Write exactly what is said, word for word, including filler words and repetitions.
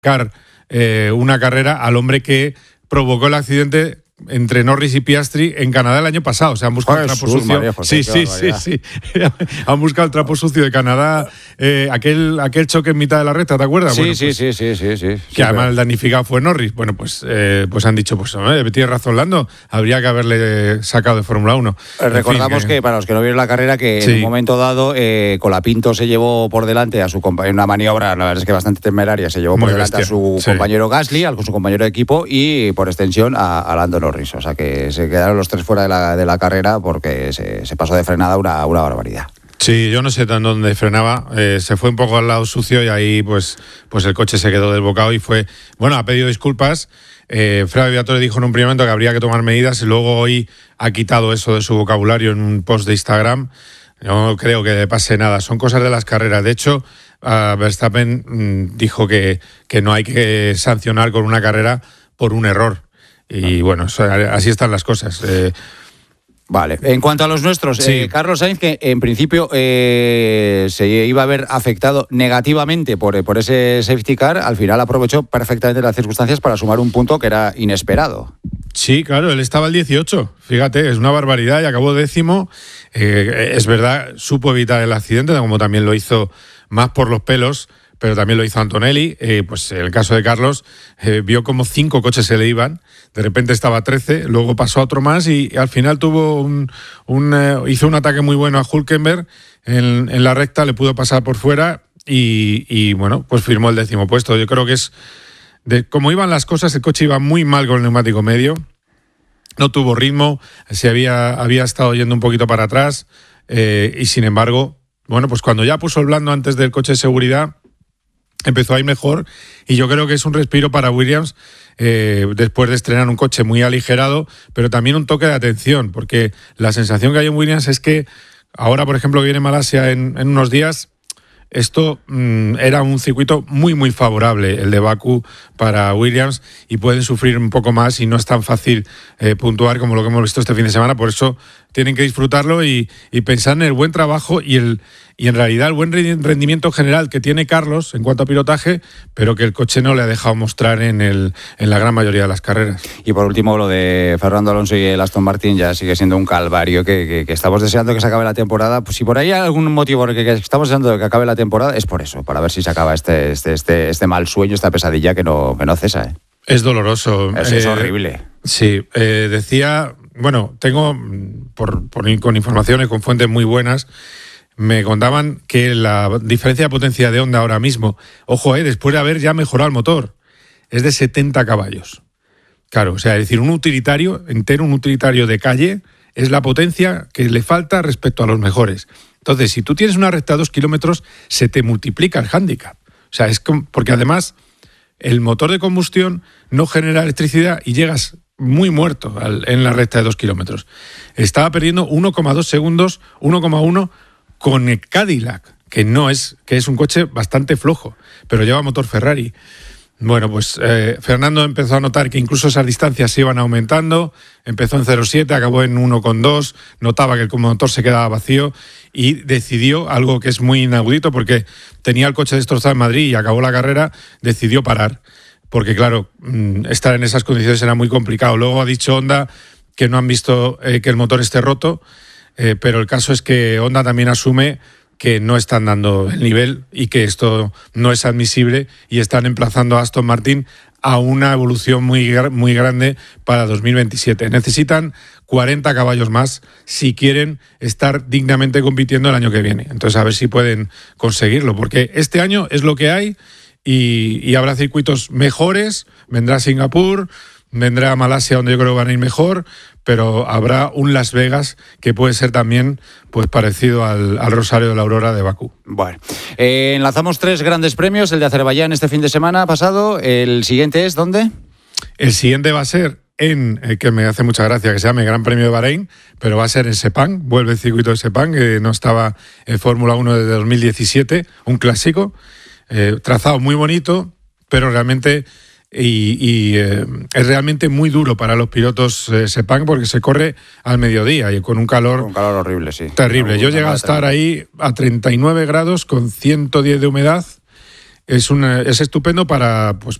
eh, una carrera al hombre que provocó el accidente entre Norris y Piastri en Canadá el año pasado. O sea, han buscado el trapo sucio. Sí, sí, sí, sí. Han buscado el trapo sucio de Canadá, eh, aquel, aquel choque en mitad de la recta, ¿te acuerdas? Sí, bueno, sí, pues, sí, sí, sí, sí. Que sí, además pero... el damnificado fue Norris. Bueno, pues, eh, pues han dicho, pues no, eh, tiene razón Lando, habría que haberle sacado de Fórmula uno. Recordamos en fin, que, para los que no vieron la carrera, que sí. en un momento dado eh, Colapinto se llevó por delante a su compañero, una maniobra, la verdad es que bastante temeraria, se llevó Muy por delante bestia. a su Sí. compañero Gasly, a su compañero de equipo y por extensión a, a Lando Norris. O sea que se quedaron los tres fuera de la, de la carrera porque se, se pasó de frenada una, una barbaridad. Sí, yo no sé dónde frenaba, eh, se fue un poco al lado sucio y ahí pues, pues el coche se quedó desbocado y fue, bueno, ha pedido disculpas. Eh, Flavio Briatore dijo en un primer momento que habría que tomar medidas y luego hoy ha quitado eso de su vocabulario en un post de Instagram. No creo que le pase nada, son cosas de las carreras. De hecho, uh, Verstappen mmm, dijo que, que no hay que sancionar con una carrera por un error. Y bueno, eso, así están las cosas. Eh, Vale, en cuanto a los nuestros, sí. eh, Carlos Sainz, que en principio eh, se iba a ver afectado negativamente por, por ese safety car, al final aprovechó perfectamente las circunstancias para sumar un punto que era inesperado. Sí, claro, él estaba el dieciocho, fíjate, es una barbaridad y acabó décimo. Eh, es verdad, supo evitar el accidente, como también lo hizo más por los pelos, pero también lo hizo Antonelli. Eh, pues en el caso de Carlos, eh, vio como cinco coches se le iban, de repente estaba trece, luego pasó a otro más y, y al final tuvo un, un eh, hizo un ataque muy bueno a Hülkenberg en, en la recta, le pudo pasar por fuera y, y bueno, pues firmó el décimo puesto. Yo creo que es, de como iban las cosas, el coche iba muy mal con el neumático medio, no tuvo ritmo, se había, había estado yendo un poquito para atrás eh, y sin embargo, bueno, pues cuando ya puso el blando antes del coche de seguridad, empezó a ir mejor y yo creo que es un respiro para Williams eh, después de estrenar un coche muy aligerado, pero también un toque de atención, porque la sensación que hay en Williams es que ahora, por ejemplo, viene Malasia en, en unos días. Esto mmm, era un circuito muy, muy favorable, el de Bakú, para Williams, y pueden sufrir un poco más y no es tan fácil eh, puntuar como lo que hemos visto este fin de semana. Por eso tienen que disfrutarlo y, y pensar en el buen trabajo y, el, y en realidad el buen rendimiento general que tiene Carlos en cuanto a pilotaje, pero que el coche no le ha dejado mostrar en, el, en la gran mayoría de las carreras. Y por último, lo de Fernando Alonso y el Aston Martin ya sigue siendo un calvario que, que, que estamos deseando que se acabe la temporada. Pues si por ahí hay algún motivo por el que, que estamos deseando que acabe la temporada, es por eso, para ver si se acaba este, este, este, este mal sueño, esta pesadilla que no, que no cesa. ¿eh? Es doloroso. Es, eh, es horrible. Sí, eh, decía, bueno, tengo, por, por, con informaciones, con fuentes muy buenas, me contaban que la diferencia de potencia de Honda ahora mismo, ojo, eh, después de haber ya mejorado el motor, es de setenta caballos. Claro, o sea, es decir, un utilitario entero, un utilitario de calle, es la potencia que le falta respecto a los mejores. Entonces, si tú tienes una recta de dos kilómetros, se te multiplica el hándicap. O sea, es como, porque además el motor de combustión no genera electricidad y llegas muy muerto al, en la recta de dos kilómetros. Estaba perdiendo uno coma dos segundos, uno coma uno con el Cadillac, que no es, que es un coche bastante flojo, pero lleva motor Ferrari. Bueno, pues eh, Fernando empezó a notar que incluso esas distancias se iban aumentando, empezó en cero coma siete, acabó en uno coma dos, notaba que el motor se quedaba vacío y decidió, algo que es muy inaudito porque tenía el coche destrozado en Madrid y acabó la carrera, decidió parar, porque claro, estar en esas condiciones era muy complicado. Luego ha dicho Honda que no han visto eh, que el motor esté roto, eh, pero el caso es que Honda también asume que no están dando el nivel y que esto no es admisible y están emplazando a Aston Martin a una evolución muy, muy grande para dos mil veintisiete. Necesitan cuarenta caballos más si quieren estar dignamente compitiendo el año que viene. Entonces, a ver si pueden conseguirlo, porque este año es lo que hay y, y habrá circuitos mejores, vendrá Singapur, vendrá Malasia, donde yo creo que van a ir mejor, pero habrá un Las Vegas que puede ser también pues parecido al, al Rosario de la Aurora de Bakú. Bueno, eh, enlazamos tres grandes premios, el de Azerbaiyán este fin de semana pasado, el siguiente es ¿dónde? El siguiente va a ser en, eh, que me hace mucha gracia que se llame Gran Premio de Bahrein, pero va a ser en Sepang, vuelve el circuito de Sepang, que no estaba en Fórmula uno desde dos mil diecisiete, un clásico, eh, trazado muy bonito, pero realmente... Y, y eh, es realmente muy duro para los pilotos eh, Sepang porque se corre al mediodía y con un calor, un calor horrible, sí. Terrible. Yo llegué a estar ahí a treinta y nueve grados con ciento diez de humedad es, una, es estupendo para, pues,